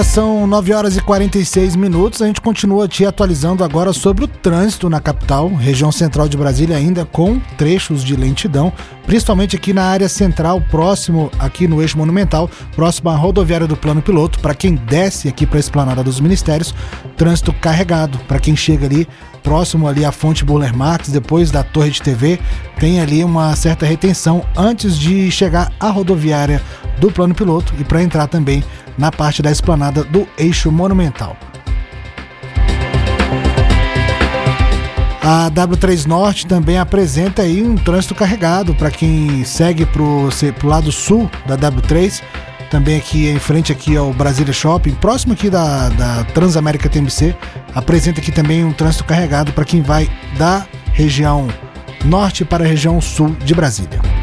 São 9h46. A gente continua te atualizando agora sobre o trânsito na capital, região central de Brasília, ainda com trechos de lentidão, principalmente aqui na área central, próximo aqui no eixo monumental, próximo à rodoviária do Plano Piloto. Para quem desce aqui para a Esplanada dos Ministérios, trânsito carregado. Para quem chega ali próximo ali à Fonte Burle Marx, depois da Torre de TV, tem ali uma certa retenção antes de chegar à rodoviária do Plano Piloto e para entrar também na parte da esplanada do eixo monumental. A W3 Norte também apresenta aí um trânsito carregado para quem segue pro lado sul da W3, também aqui em frente aqui ao Brasília Shopping, próximo aqui da Transamérica TMC, apresenta aqui também um trânsito carregado para quem vai da região norte para a região sul de Brasília.